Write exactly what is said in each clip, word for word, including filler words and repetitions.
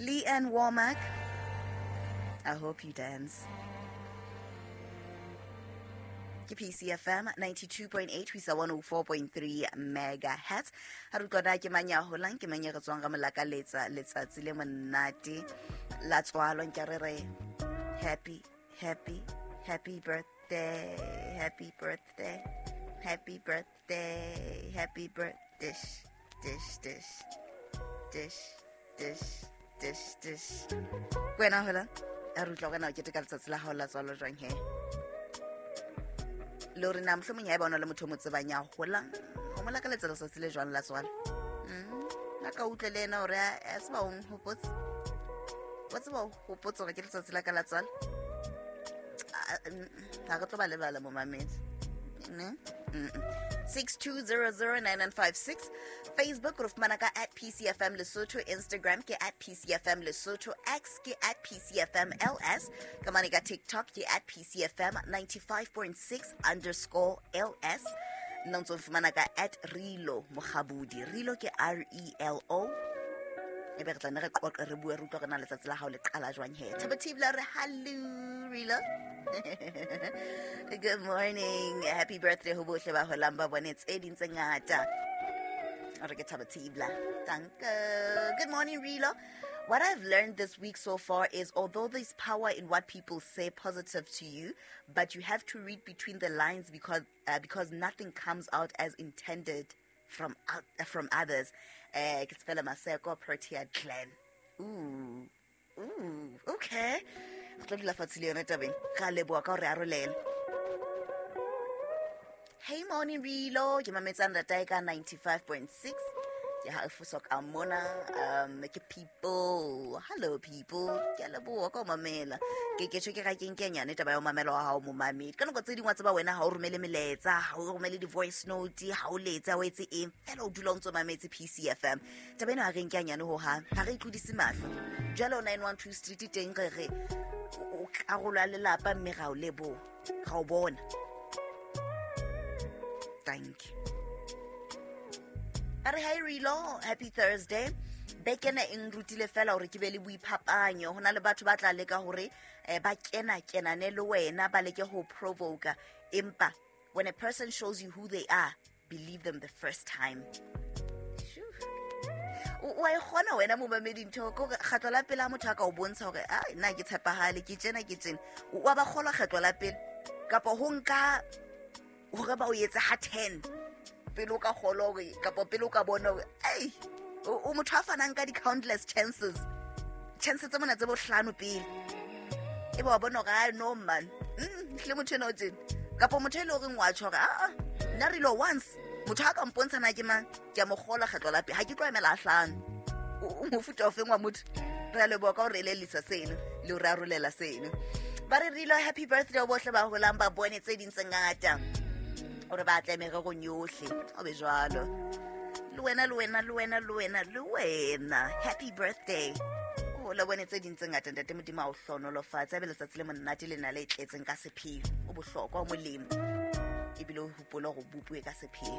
Lee Ann Womack, I hope you dance. P C F M ninety-two point eight, we sa one oh four point three megahertz. Ha re tloda ke manya holang ke manya re tswang ga molaka letsa letsatsi le monate la tswalo nke re re happy happy happy birthday happy birthday happy birthday happy birthday dish dish dish dish dish dish dish kwena hola a re tloga na ke te ka letsatsi la hao la tswalo jwang he lori na mhlomong ya bona le motho mo tsebanya golang o mola ka letsela sa tsile jwang la tswala mm la ka utlele na ore a se ba o hopotse what's about hopotse re ke letsatsi la ka la tswala ha re tlo ba le bala mo mamedi ne six two zero zero nine nine five six Facebook Rufmanaka at P C F M Lesotho, Instagram ke at P C F M Lesotho, X ke at P C F M L S, Kamanika TikTok ke at P C F M ninety-five point six underscore L S, Nonso Fumanaka at Rilo Mokhabudi, Rilo ke R E L O. Ebe re tla ne re qoqa re bua re utlwa kana letsatsi la hao le qala jwang he. Thabatibla re hallo Rilo. Good morning, happy birthday ho bohle ba holang ba bone tse ding tse ngata. Good morning, Rilo. What I've learned this week so far is although there's power in what people say positive to you, but you have to read between the lines because uh, because nothing comes out as intended from uh, from others. Uh, Ooh, ooh, okay. Hey morning Rilo, ke mametsana taika ninety-five point six. Ya fusok amona um ke people. Hello people. Ke leboa ka mamela. Ke ke tshwe ke ga kenkenya ne taba ya mamelo wa hao mo mamedi. Ka nako tse dingwa tse ba wena ha o romele meletsa, ha o romele di voice note, ha o letsa o etse eng. Fela o dula o ntse mametse P C F M. Taba ena ha re nkenya ne ho ha. Ha re itlodise mahlo. Jalo nine one two street teng re re o ka go la lelapa mme ga o lebo. Ga o bona. Thank you. Are hi Rilo, happy Thursday. Bekena eng rutile fela hore ke be le boiphapanyo. Hona le batho ba tla leka hore ba kena kena ne le wena ba leke ho provoke empa when a person shows you who they are, believe them the first time. O a gona wena mo mamedi ntho go kgatlo la pele a motho a ka o bontsha hore a nna ke tshepahale ke tsena ke tsena o ba gola kgatlo la pele kapa ho nka hore ba o yetse ha ten pele o ka golo re kapa pele o ka bona hore ei o motho a fanang ka di countless chances chances tse mona tse bo hlano pele e ba bona ga no man mm hle motho no tsena kapa motho le hore ngwa tshora a nna Rilo once motho a ka mpontsha na ke mang ke mo gola kgetlo la pele ha ke tlo emela hlano o mo futa o fengwa motho re le boka o re le lisa seno le o re arolela seno ba re Rilo happy birthday o bohle ba holang ba bone tse ding tse ngata ore ba tla mere go nyohle o be jwalo le wena le wena le wena le wena le wena happy birthday o la bone tse ding tse ngata ntate modimo a o hlonolofatsa be letsatsi le monate le na le tletseng ka sepheo o bohlokwa o molemo e bile o hopola go bupue ka sepheo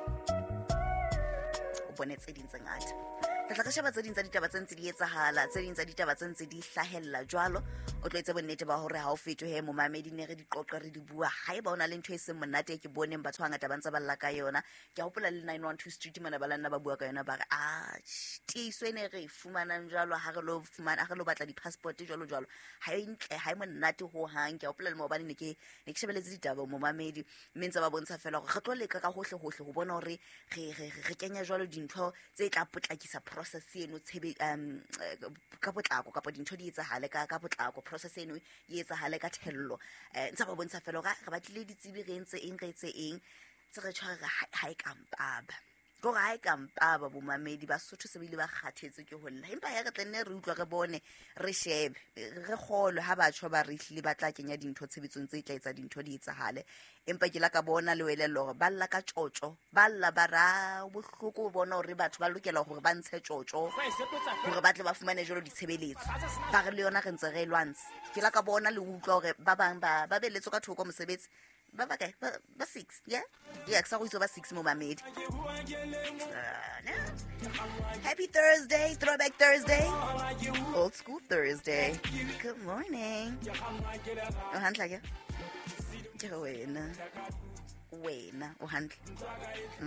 o bone tse ding tse ngata tla ka sheba tse ding tsa ditaba tse ntse di etsahala tse ding tsa ditaba tse ntse di hlahella jwalo o tloetse bonnete ba hore ha o fetohe mo mamedi ne re di qoqa re di bua ha e ba ona le ntho e seng monate ke boneng batho hangata ba ntse ba lla ka yona ke hopola le nine one two street mana ba lana ba bua ka yona ba re ah tiso ene re fumanang jwalo ha re lo fumana ha re lo batla di passport jwalo jwalo ha e ntle ha e monate ho hang ke hopola le mo bane ne ke ne ke shebeletse ditaba mo mamedi mme ntse ba bontsha fela gore re tlo leka ka hohle hohle ho bona hore re re re kenya jwalo dintho tse tla potlakisa process eno tshebe um ka potlako ka dintho di etsahale ka ka potlako process eno e etsahale ka thello ntse ba bontsha fela ga re batlile ditsebi re ntse eng re etse eng tse re tshwara ha e kampaba go ga e kampaba bo mamedi ba sotho se bile ba kgathetse ke holla empa ya re tlenne re utlwa re bone re shebe re golo ha batho ba re hlile ba tla kenya dintho tshebetsong tse tla etsa dintho di etsahale empa ke la ka bona le welelo gore ba lla ka tjotjo ba lla ba ra bohloko bona hore batho ba lokela hore ba ntshe tjotjo hore ba tle ba fumane jolo ditshebeletso ba re le yona re ntse re lwantse ke la ka bona le utlwa hore ba bang ba ba beletso ka thoko mosebetsi ba ba kae ba ba six yeah yeah ke sa go itse ba six mo mamedi. Happy Thursday, Throwback Thursday, Old School Thursday. Good morning. O hantle ke ke wena wena o hantle.